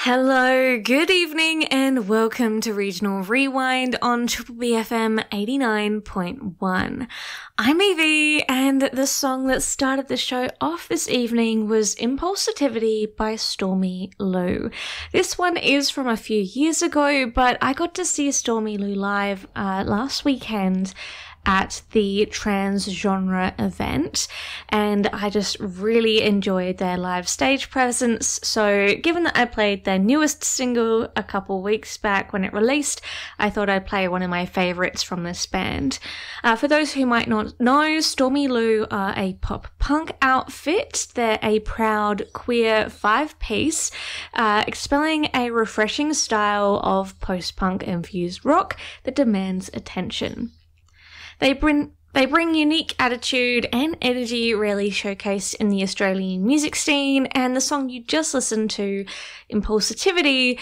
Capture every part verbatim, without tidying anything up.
Hello, good evening, and welcome to Regional Rewind on Triple B F M eighty-nine point one. I'm Evie, and the song that started the show off this evening was Impulsitivity by Stormy Lou. This one is from a few years ago, but I got to see Stormy Lou live uh, last weekend at the Transgenre event, and I just really enjoyed their live stage presence. So given that I played their newest single a couple weeks back when it released, I thought I'd play one of my favourites from this band. Uh, for those who might not know, Stormy Lou are a pop punk outfit. They're a proud queer five-piece, uh, expelling a refreshing style of post-punk infused rock that demands attention. They bring they bring unique attitude and energy rarely showcased in the Australian music scene, and the song you just listened to, Impulsitivity,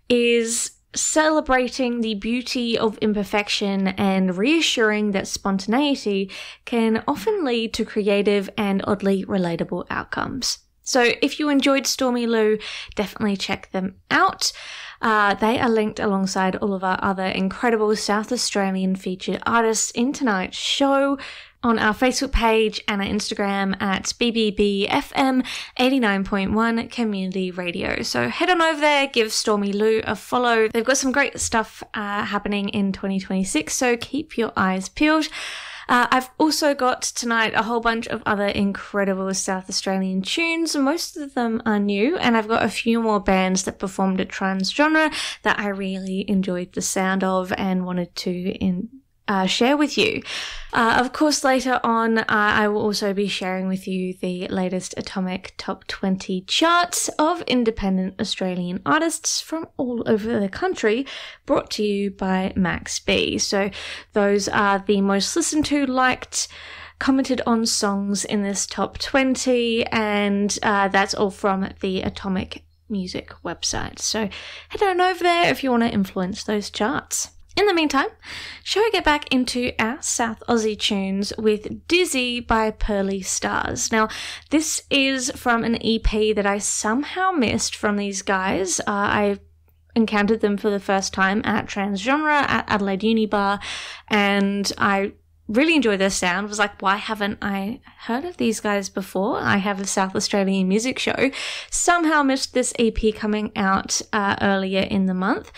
is celebrating the beauty of imperfection and reassuring that spontaneity can often lead to creative and oddly relatable outcomes. So if you enjoyed Stormy Lou, definitely check them out. Uh, they are linked alongside all of our other incredible South Australian featured artists in tonight's show on our Facebook page and our Instagram at B B B F M eighty-nine point one Community Radio. So head on over there, give Stormy Lou a follow. They've got some great stuff uh, happening in twenty twenty-six, so keep your eyes peeled. Uh, I've also got tonight a whole bunch of other incredible South Australian tunes. Most of them are new, and I've got a few more bands that performed at Transgenre that I really enjoyed the sound of and wanted to in, uh, share with you. Uh, of course, later on, uh, I will also be sharing with you the latest Atomic Top twenty charts of independent Australian artists from all over the country, brought to you by Max B. So those are the most listened to, liked, commented on songs in this top twenty, and uh, that's all from the Atomic Music website. So head on over there if you want to influence those charts. In the meantime, shall we get back into our South Aussie tunes with Dizzy by Pearly Stars. Now, this is from an E P that I somehow missed from these guys. Uh, I encountered them for the first time at Transgenre at Adelaide Uni Bar, and I really enjoyed their sound. I was like, why haven't I heard of these guys before? I have a South Australian music show. Somehow missed this E P coming out uh, earlier in the month,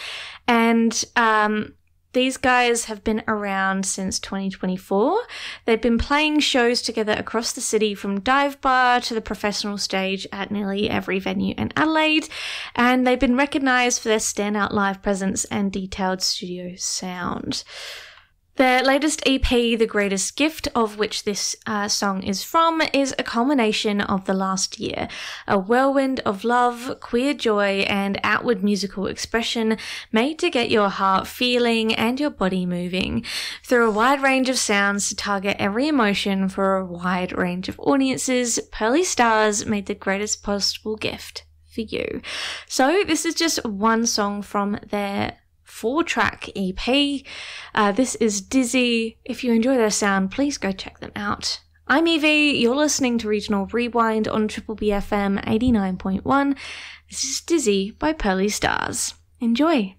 and um these guys have been around since twenty twenty-four. They've been playing shows together across the city, from dive bar to the professional stage at nearly every venue in Adelaide, and they've been recognised for their standout live presence and detailed studio sound. Their latest E P, The Greatest Gift, of which this uh, song is from, is a culmination of the last year, a whirlwind of love, queer joy, and outward musical expression made to get your heart feeling and your body moving through a wide range of sounds to target every emotion for a wide range of audiences. Pearly Stars made the greatest possible gift for you. So this is just one song from their four-track E P. Uh, this is Dizzy. If you enjoy their sound, please go check them out. I'm Evie. You're listening to Regional Rewind on Triple B F M eighty-nine point one. This is Dizzy by Pearly Stars. Enjoy.